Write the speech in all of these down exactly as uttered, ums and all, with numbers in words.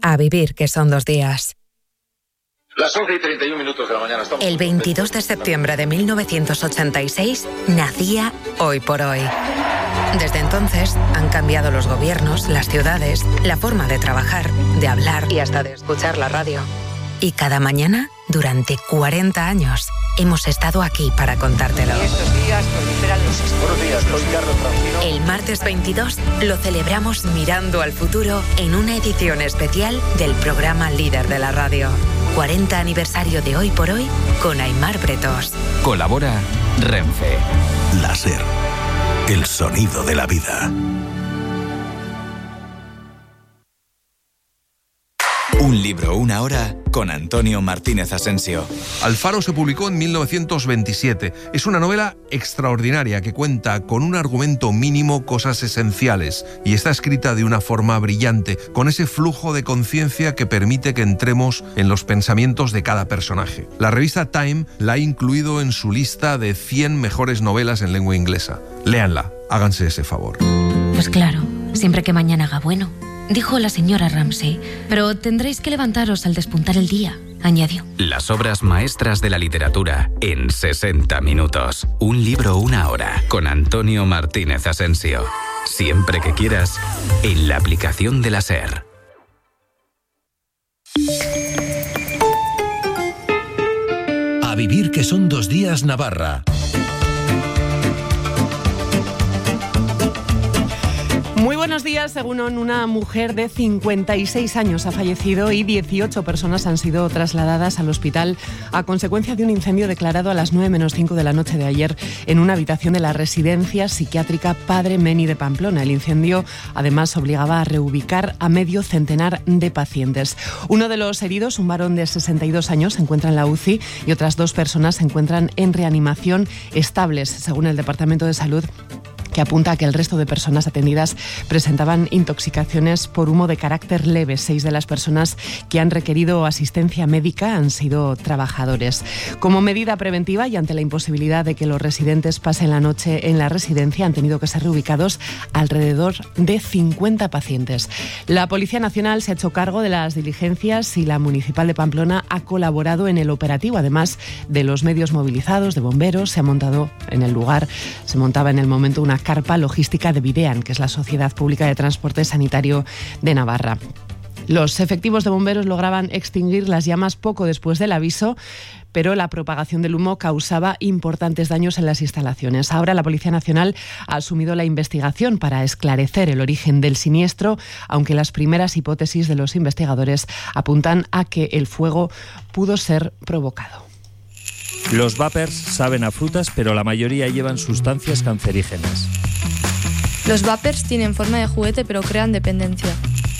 A vivir, que son dos días. Las once y treinta y un minutos de la mañana. Estamos El veintidós de septiembre de mil novecientos ochenta y seis nacía Hoy por Hoy. Desde entonces han cambiado los gobiernos, las ciudades, la forma de trabajar, de hablar y hasta de escuchar la radio. Y cada mañana, durante cuarenta años, hemos estado aquí para contártelo. Y estos días proliferan los... Buenos días, soy Carlos Francino. El martes veintidós lo celebramos mirando al futuro en una edición especial del programa líder de la radio. cuarenta aniversario de Hoy por Hoy con Aimar Bretos. Colabora Renfe. La SER, el sonido de la vida. Un libro, una hora, con Antonio Martínez Asensio. Alfaro se publicó en mil novecientos veintisiete. Es una novela extraordinaria que cuenta con un argumento mínimo cosas esenciales y está escrita de una forma brillante, con ese flujo de conciencia que permite que entremos en los pensamientos de cada personaje. La revista Time la ha incluido en su lista de cien mejores novelas en lengua inglesa. Léanla, háganse ese favor. Pues claro, siempre que mañana haga bueno, dijo la señora Ramsay, pero tendréis que levantaros al despuntar el día, añadió. Las obras maestras de la literatura en sesenta minutos. Un libro, una hora, con Antonio Martínez Asensio. Siempre que quieras, en la aplicación de la SER. A vivir, que son dos días, Navarra. Muy buenos días. Según una mujer de cincuenta y seis años ha fallecido y dieciocho personas han sido trasladadas al hospital a consecuencia de un incendio declarado a las nueve menos cinco de la noche de ayer en una habitación de la residencia psiquiátrica Padre Meni de Pamplona. El incendio además obligaba a reubicar a medio centenar de pacientes. Uno de los heridos, un varón de sesenta y dos años, se encuentra en la U C I y otras dos personas se encuentran en reanimación estables, según el Departamento de Salud, que apunta a que el resto de personas atendidas presentaban intoxicaciones por humo de carácter leve. Seis de las personas que han requerido asistencia médica han sido trabajadores. Como medida preventiva y ante la imposibilidad de que los residentes pasen la noche en la residencia, han tenido que ser reubicados alrededor de cincuenta pacientes. La Policía Nacional se ha hecho cargo de las diligencias y la Municipal de Pamplona ha colaborado en el operativo. Además de los medios movilizados, de bomberos, se ha montado en el lugar, se montaba en el momento una carpa logística de Videan, que es la Sociedad Pública de Transporte Sanitario de Navarra. Los efectivos de bomberos lograban extinguir las llamas poco después del aviso, pero la propagación del humo causaba importantes daños en las instalaciones. Ahora la Policía Nacional ha asumido la investigación para esclarecer el origen del siniestro, aunque las primeras hipótesis de los investigadores apuntan a que el fuego pudo ser provocado. Los vapers saben a frutas, pero la mayoría llevan sustancias cancerígenas. Los vapers tienen forma de juguete, pero crean dependencia.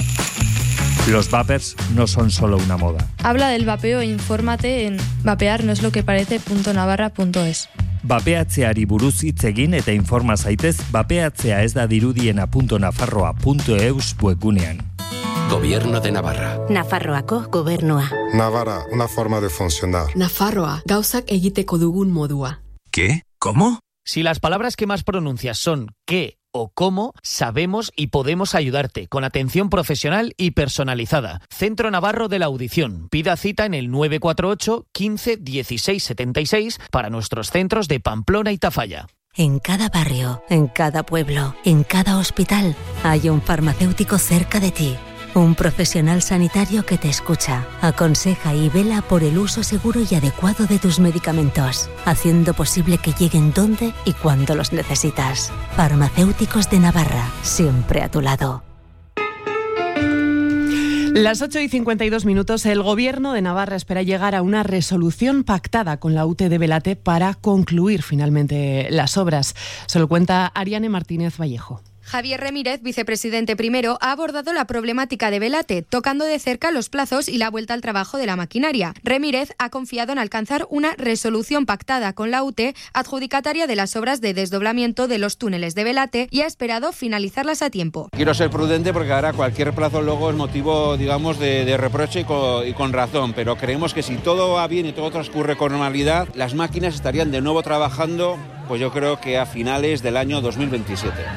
Los vapers no son solo una moda. Habla del vapeo e infórmate en vapear no es lo que parece punto navarra punto es. Vapeatzeari buruz hitz egin eta informa zaitez vapeatzea ez da dirudiena punto nafarroa punto eus webgunean. Gobierno de Navarra. Nafarroako gobernua. Navarra, una forma de funcionar. Nafarroa, gauzak egiteko dugun modua. ¿Qué? ¿Cómo? Si las palabras que más pronuncias son qué o cómo, sabemos y podemos ayudarte con atención profesional y personalizada. Centro Navarro de la Audición. Pida cita en el nueve cuatro ocho, quince, dieciséis, setenta y seis para nuestros centros de Pamplona y Tafalla. En cada barrio, en cada pueblo, en cada hospital, hay un farmacéutico cerca de ti. Un profesional sanitario que te escucha, aconseja y vela por el uso seguro y adecuado de tus medicamentos, haciendo posible que lleguen donde y cuando los necesitas. Farmacéuticos de Navarra, siempre a tu lado. Las ocho y cincuenta y dos minutos, el Gobierno de Navarra espera llegar a una resolución pactada con la U T de Belate para concluir finalmente las obras. Se lo cuenta Ariane Martínez Vallejo. Javier Remírez, vicepresidente primero, ha abordado la problemática de Belate, tocando de cerca los plazos y la vuelta al trabajo de la maquinaria. Remírez ha confiado en alcanzar una resolución pactada con la U T, adjudicataria de las obras de desdoblamiento de los túneles de Belate, y ha esperado finalizarlas a tiempo. Quiero ser prudente porque ahora cualquier plazo luego es motivo, digamos, de, de reproche y con, y con razón, pero creemos que si todo va bien y todo transcurre con normalidad, las máquinas estarían de nuevo trabajando, pues yo creo que a finales del año dos mil veintisiete.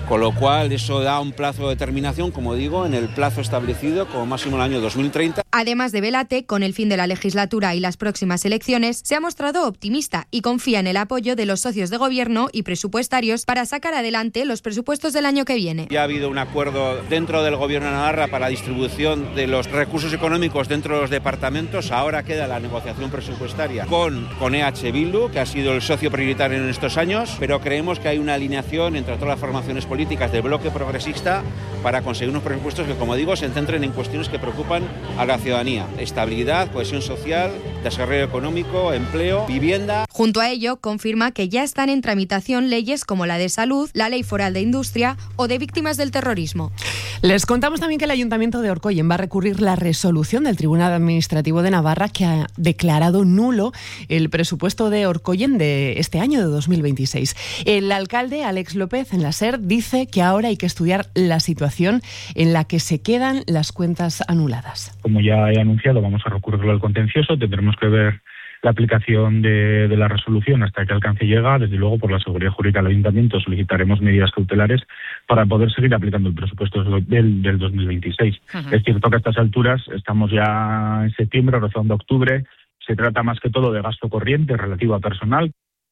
con lo cual eso da un plazo de terminación, como digo, en el plazo establecido como máximo el año dos mil treinta. Además de Belate, con el fin de la legislatura y las próximas elecciones, se ha mostrado optimista y confía en el apoyo de los socios de gobierno y presupuestarios para sacar adelante los presupuestos del año que viene. Ya ha habido un acuerdo dentro del Gobierno de Navarra para la distribución de los recursos económicos dentro de los departamentos. Ahora queda la negociación presupuestaria con, con E H Bildu, que ha sido el socio prioritario en estos años, pero creemos que hay una alineación entre todas las formaciones políticas del bloque progresista para conseguir unos presupuestos que, como digo, se centren en cuestiones que preocupan a la ciudadanía: estabilidad, cohesión social, desarrollo económico, empleo, vivienda. Junto a ello, confirma que ya están en tramitación leyes como la de salud, la ley foral de industria o de víctimas del terrorismo. Les contamos también que el Ayuntamiento de Orkoien va a recurrir la resolución del Tribunal Administrativo de Navarra, que ha declarado nulo el presupuesto de Orkoien de este año, de dos mil veintiséis. El alcalde, Alex López, en la SER, dice que ahora hay que estudiar la situación en la que se quedan las cuentas anuladas. Como ya he anunciado, vamos a recurrirlo al contencioso. Tendremos que ver la aplicación de, de la resolución hasta que alcance llega. Desde luego, por la seguridad jurídica del Ayuntamiento, solicitaremos medidas cautelares para poder seguir aplicando el presupuesto del, del dos mil veintiséis. Uh-huh. Es cierto que a estas alturas estamos ya en septiembre, rozando octubre. Se trata más que todo de gasto corriente relativo a personal.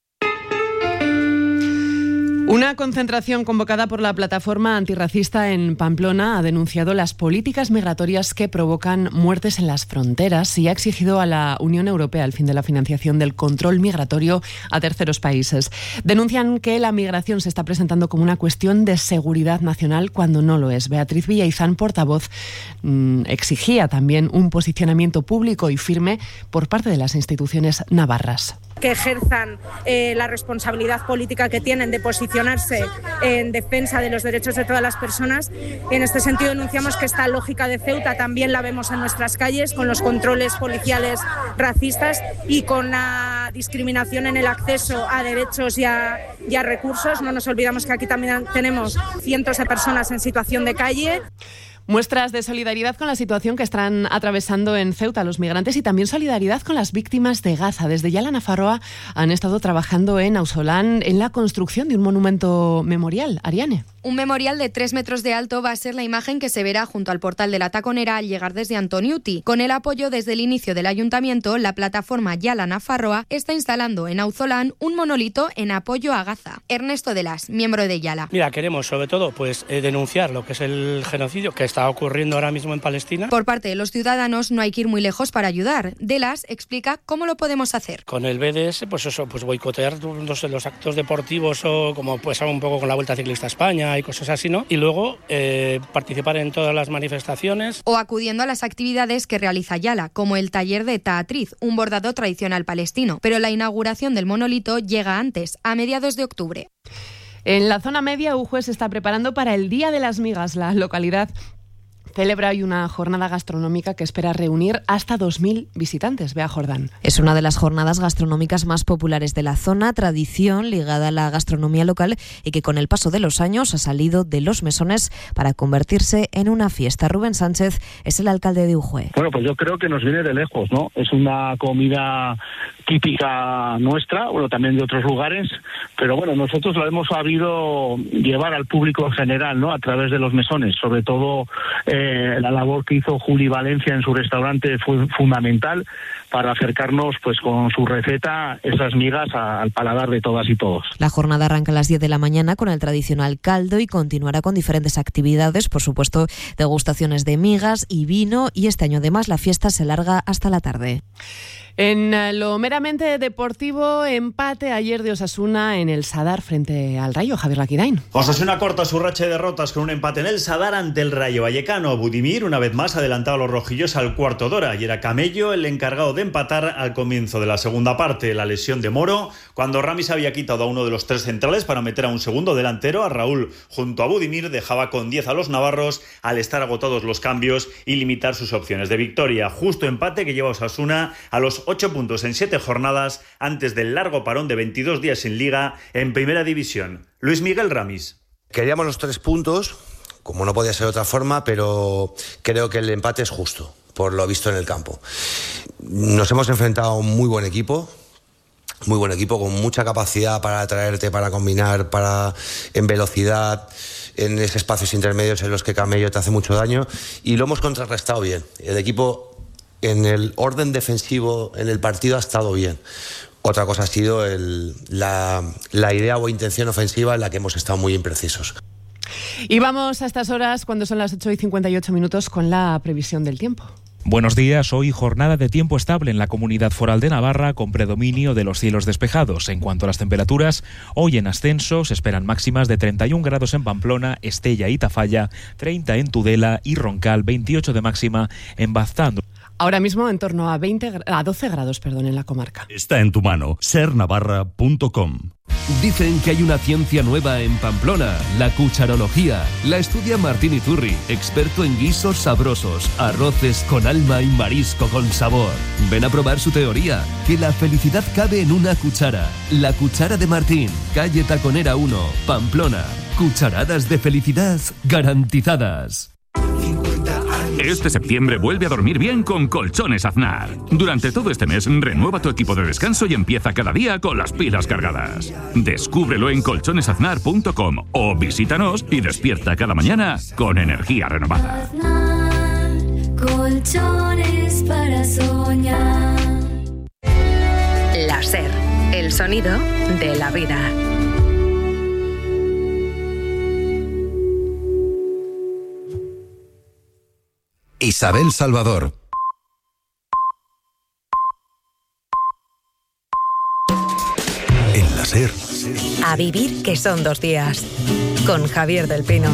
Una concentración convocada por la plataforma antirracista en Pamplona ha denunciado las políticas migratorias que provocan muertes en las fronteras y ha exigido a la Unión Europea el fin de la financiación del control migratorio a terceros países. Denuncian que la migración se está presentando como una cuestión de seguridad nacional cuando no lo es. Beatriz Villaizán, portavoz, mmm, exigía también un posicionamiento público y firme por parte de las instituciones navarras. Que ejerzan eh, la responsabilidad política que tienen de posicionarse en defensa de los derechos de todas las personas. En este sentido denunciamos que esta lógica de Ceuta también la vemos en nuestras calles, con los controles policiales racistas y con la discriminación en el acceso a derechos y a, y a recursos. No nos olvidamos que aquí también tenemos cientos de personas en situación de calle. Muestras de solidaridad con la situación que están atravesando en Ceuta los migrantes y también solidaridad con las víctimas de Gaza. Desde ya la Nafarroa han estado trabajando en Ausolán en la construcción de un monumento memorial. Ariane. Un memorial de tres metros de alto va a ser la imagen que se verá junto al portal de la Taconera al llegar desde Antoniuti. Con el apoyo desde el inicio del ayuntamiento, la plataforma Yala Nafarroa está instalando en Auzolán un monolito en apoyo a Gaza. Ernesto Delas, miembro de Yala. Mira, queremos sobre todo pues eh, denunciar lo que es el genocidio que está ocurriendo ahora mismo en Palestina. Por parte de los ciudadanos no hay que ir muy lejos para ayudar. Delas explica cómo lo podemos hacer. Con el B D S, pues eso, pues boicotear los, los actos deportivos o como pues un poco con la Vuelta Ciclista a España y cosas así, ¿no? Y luego eh, participar en todas las manifestaciones. O acudiendo a las actividades que realiza Yala, como el taller de Taatriz, un bordado tradicional palestino. Pero la inauguración del monolito llega antes, a mediados de octubre. En la zona media, Ujue se está preparando para el Día de las Migas. La localidad celebra hoy una jornada gastronómica que espera reunir hasta dos mil visitantes. Bea Jordán. Es una de las jornadas gastronómicas más populares de la zona, tradición ligada a la gastronomía local y que con el paso de los años ha salido de los mesones para convertirse en una fiesta. Rubén Sánchez es el alcalde de Ujue. Bueno, pues yo creo que nos viene de lejos, ¿no? Es una comida típica nuestra, bueno, también de otros lugares, pero bueno, nosotros lo hemos sabido llevar al público en general, ¿no? A través de los mesones, sobre todo eh, la labor que hizo Juli Valencia en su restaurante fue fundamental para acercarnos pues con su receta esas migas a, al paladar de todas y todos. La jornada arranca a las diez de la mañana con el tradicional caldo y continuará con diferentes actividades, por supuesto degustaciones de migas y vino, y este año además la fiesta se larga hasta la tarde. En lo meramente deportivo, empate ayer de Osasuna en el Sadar frente al Rayo. Javier Laquirain. Osasuna corta su racha de derrotas con un empate en el Sadar ante el Rayo Vallecano. Budimir una vez más adelantado a los rojillos al cuarto de hora y era Camello el encargado de empatar al comienzo de la segunda parte. La lesión de Moro, cuando Ramis había quitado a uno de los tres centrales para meter a un segundo delantero, a Raúl junto a Budimir, dejaba con diez a los navarros al estar agotados los cambios y limitar sus opciones de victoria. Justo empate que lleva a Osasuna a los ocho puntos en siete jornadas antes del largo parón de veintidós días sin Liga en Primera División. Luis Miguel Ramis. Queríamos los tres puntos, como no podía ser de otra forma, pero creo que el empate es justo, por lo visto en el campo. Nos hemos enfrentado a un muy buen equipo, muy buen equipo, con mucha capacidad para atraerte, para combinar, para en velocidad. en esos espacios intermedios en los que Camello te hace mucho daño, y lo hemos contrarrestado bien. El equipo en el orden defensivo en el partido ha estado bien. Otra cosa ha sido el, la, la idea o intención ofensiva en la que hemos estado muy imprecisos. Y vamos a estas horas, cuando son las ocho y cincuenta y ocho minutos, con la previsión del tiempo. Buenos días, hoy jornada de tiempo estable en la Comunidad Foral de Navarra con predominio de los cielos despejados. En cuanto a las temperaturas, hoy en ascenso se esperan máximas de treinta y un grados en Pamplona, Estella y Tafalla, treinta en Tudela y Roncal, veintiocho de máxima en Baztán. Ahora mismo en torno a, veinte, a doce grados perdón, en la comarca. Está en tu mano, ser navarra punto com. Dicen que hay una ciencia nueva en Pamplona, la cucharología. La estudia Martín Iturri, experto en guisos sabrosos, arroces con alma y marisco con sabor. Ven a probar su teoría, que la felicidad cabe en una cuchara. La cuchara de Martín, calle Taconera uno, Pamplona. Cucharadas de felicidad garantizadas. Este septiembre vuelve a dormir bien con Colchones Aznar. Durante todo este mes, renueva tu equipo de descanso y empieza cada día con las pilas cargadas. Descúbrelo en colchones aznar punto com o visítanos y despierta cada mañana con energía renovada. Aznar, colchones para soñar. La SER, el sonido de la vida. Isabel Salvador. En la SER. A vivir que son dos días. Con Javier del Pino.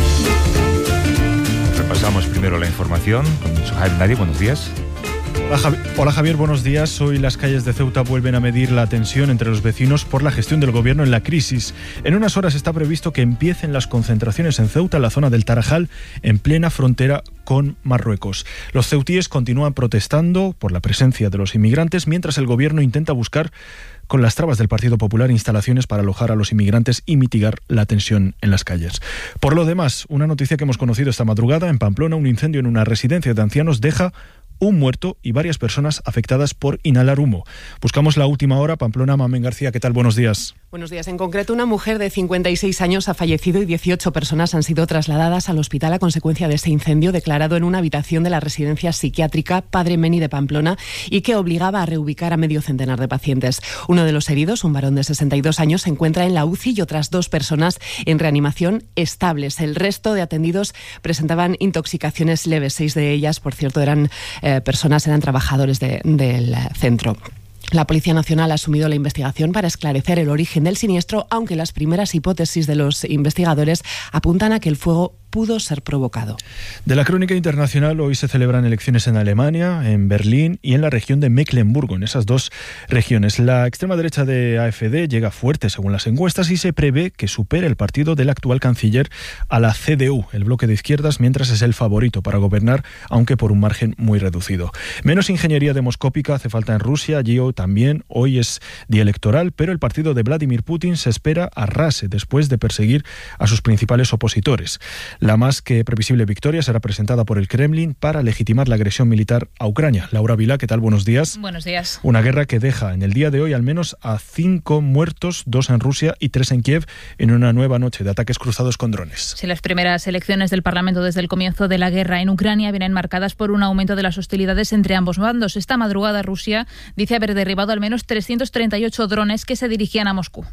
Repasamos primero la información con Javier Nadie. Buenos días. Hola, Javi- Hola Javier, buenos días. Hoy las calles de Ceuta vuelven a medir la tensión entre los vecinos por la gestión del gobierno en la crisis. En unas horas está previsto que empiecen las concentraciones en Ceuta, en la zona del Tarajal, en plena frontera con Marruecos. Los ceutíes continúan protestando por la presencia de los inmigrantes, mientras el gobierno intenta buscar, con las trabas del Partido Popular, instalaciones para alojar a los inmigrantes y mitigar la tensión en las calles. Por lo demás, una noticia que hemos conocido esta madrugada: en Pamplona, un incendio en una residencia de ancianos deja un muerto y varias personas afectadas por inhalar humo. Buscamos la última hora. Pamplona, Mamen García, ¿qué tal? Buenos días. Buenos días. En concreto, una mujer de cincuenta y seis años ha fallecido y dieciocho personas han sido trasladadas al hospital a consecuencia de este incendio declarado en una habitación de la residencia psiquiátrica Padre Meni de Pamplona y que obligaba a reubicar a medio centenar de pacientes. Uno de los heridos, un varón de sesenta y dos años, se encuentra en la U C I y otras dos personas en reanimación estables. El resto de atendidos presentaban intoxicaciones leves. Seis de ellas, por cierto, eran eh, personas, eran trabajadores de, del centro. La Policía Nacional ha asumido la investigación para esclarecer el origen del siniestro, aunque las primeras hipótesis de los investigadores apuntan a que el fuego pudo ser provocado. De la crónica internacional, hoy se celebran elecciones en Alemania, en Berlín y en la región de Mecklemburgo, en esas dos regiones. La extrema derecha de A F D llega fuerte según las encuestas y se prevé que supere el partido del actual canciller a la C D U, el bloque de izquierdas, mientras es el favorito para gobernar, aunque por un margen muy reducido. Menos ingeniería demoscópica hace falta en Rusia. Allí también hoy es día electoral, pero el partido de Vladimir Putin se espera arrase después de perseguir a sus principales opositores. La más que previsible victoria será presentada por el Kremlin para legitimar la agresión militar a Ucrania. Laura Vilá, ¿qué tal? Buenos días. Buenos días. Una guerra que deja en el día de hoy al menos a cinco muertos, dos en Rusia y tres en Kiev, en una nueva noche de ataques cruzados con drones. Sí, las primeras elecciones del Parlamento desde el comienzo de la guerra en Ucrania vienen marcadas por un aumento de las hostilidades entre ambos bandos. Esta madrugada Rusia dice haber derribado al menos trescientos treinta y ocho drones que se dirigían a Moscú.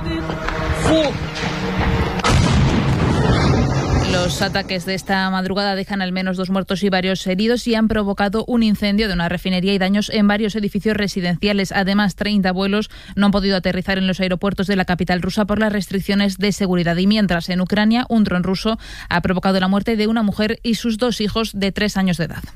Los ataques de esta madrugada dejan al menos dos muertos y varios heridos y han provocado un incendio de una refinería y daños en varios edificios residenciales. Además, treinta vuelos no han podido aterrizar en los aeropuertos de la capital rusa por las restricciones de seguridad. Y mientras, en Ucrania, un dron ruso ha provocado la muerte de una mujer y sus dos hijos de tres años de edad.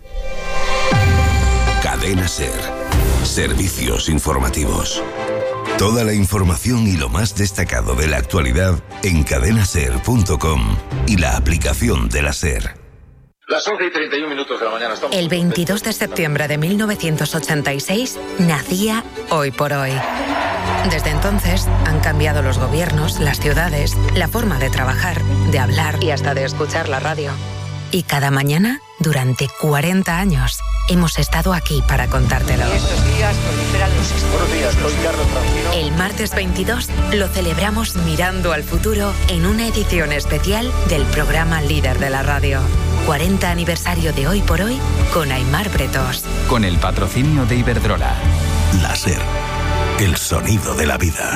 Cadena SER. Servicios informativos. Toda la información y lo más destacado de la actualidad en cadena ser punto com y la aplicación de la SER. Las once y treinta y un minutos de la mañana. Estamos El veintidós de septiembre de mil novecientos ochenta y seis nacía Hoy por Hoy. Desde entonces han cambiado los gobiernos, las ciudades, la forma de trabajar, de hablar y hasta de escuchar la radio. Y cada mañana Durante cuarenta años hemos estado aquí para contártelo. Estos días proliferan los... Buenos días, soy Carlos Francino. El martes veintidós lo celebramos mirando al futuro en una edición especial del programa líder de la radio. cuarenta aniversario de Hoy por Hoy con Aimar Bretos. Con el patrocinio de Iberdrola. Láser, el sonido de la vida.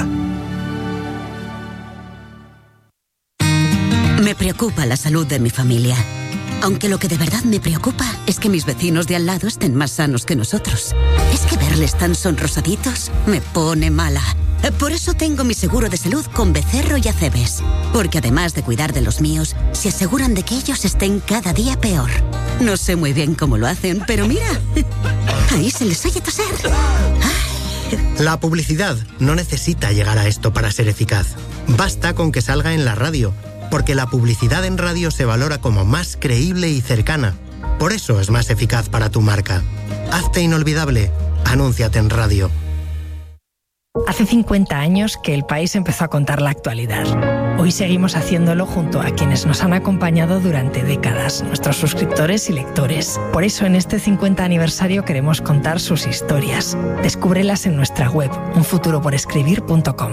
Me preocupa la salud de mi familia. Aunque lo que de verdad me preocupa es que mis vecinos de al lado estén más sanos que nosotros. Es que verles tan sonrosaditos me pone mala. Por eso tengo mi seguro de salud con Becerro y Acebes. Porque además de cuidar de los míos, se aseguran de que ellos estén cada día peor. No sé muy bien cómo lo hacen, pero mira, ahí se les oye toser. La publicidad no necesita llegar a esto para ser eficaz. Basta con que salga en la radio, porque la publicidad en radio se valora como más creíble y cercana. Por eso es más eficaz para tu marca. Hazte inolvidable. Anúnciate en radio. Hace cincuenta años que el país empezó a contar la actualidad. Hoy seguimos haciéndolo junto a quienes nos han acompañado durante décadas, nuestros suscriptores y lectores. Por eso en este cincuenta aniversario queremos contar sus historias. Descúbrelas en nuestra web, un futuro por escribir punto com.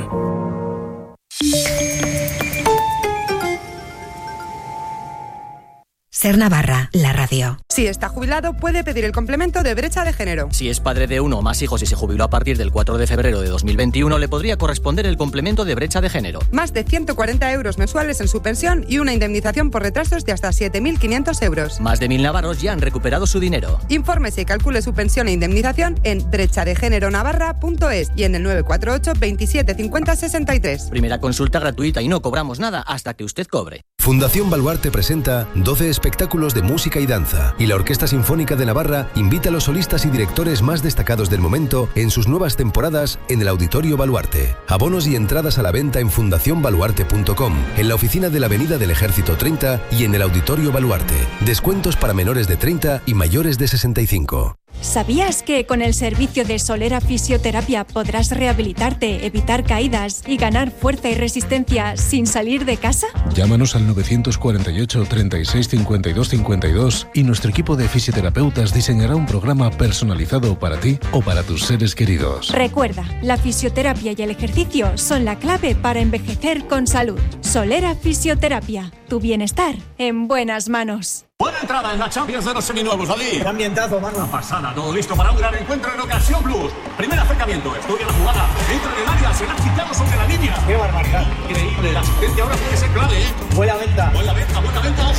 Ser Navarra, la radio. Si está jubilado, puede pedir el complemento de brecha de género. Si es padre de uno o más hijos y se jubiló a partir del cuatro de febrero de dos mil veintiuno, le podría corresponder el complemento de brecha de género. Más de ciento cuarenta euros mensuales en su pensión y una indemnización por retrasos de hasta siete mil quinientos euros. Más de mil navarros ya han recuperado su dinero. Infórmese y calcule su pensión e indemnización en brecha de género navarra punto es y en el nueve cuatro ocho, veintisiete, cincuenta, sesenta y tres. Primera consulta gratuita y no cobramos nada hasta que usted cobre. Fundación Baluarte presenta doce espectáculos de música y danza, y la Orquesta Sinfónica de Navarra invita a los solistas y directores más destacados del momento en sus nuevas temporadas en el Auditorio Baluarte. Abonos y entradas a la venta en fundación baluarte punto com, en la oficina de la Avenida del Ejército treinta y en el Auditorio Baluarte. Descuentos para menores de treinta y mayores de sesenta y cinco. ¿Sabías que con el servicio de Solera Fisioterapia podrás rehabilitarte, evitar caídas y ganar fuerza y resistencia sin salir de casa? Llámanos al nueve cuatro ocho, treinta y seis, cincuenta y dos cincuenta y dos y nuestro equipo de fisioterapeutas diseñará un programa personalizado para ti o para tus seres queridos. Recuerda, la fisioterapia y el ejercicio son la clave para envejecer con salud. Solera Fisioterapia, tu bienestar en buenas manos. Buena entrada en la Champions de los seminuevos, David. Qué ambientazo, mano. Una pasada, todo listo para un gran encuentro en Ocasión Plus. Primer acercamiento, estudia la jugada, entra en el área, se la ha quitado sobre la línea. Qué barbaridad. Increíble, la asistencia ahora tiene que ser clave, ¿eh? Buena venta. Buena venta, buena venta, ojo.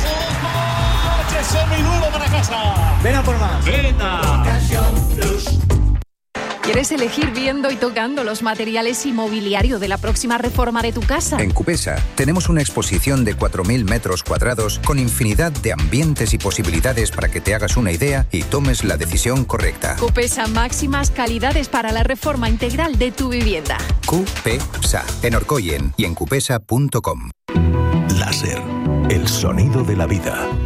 ¡Coche seminuevo para casa! Ven a por más. Venta. Ocasión Plus. ¿Quieres elegir viendo y tocando los materiales inmobiliario de la próxima reforma de tu casa? En Cupesa tenemos una exposición de cuatro mil metros cuadrados con infinidad de ambientes y posibilidades para que te hagas una idea y tomes la decisión correcta. Cupesa, máximas calidades para la reforma integral de tu vivienda. Cupesa, en Orcoyen y en cupesa punto com. Láser, el sonido de la vida.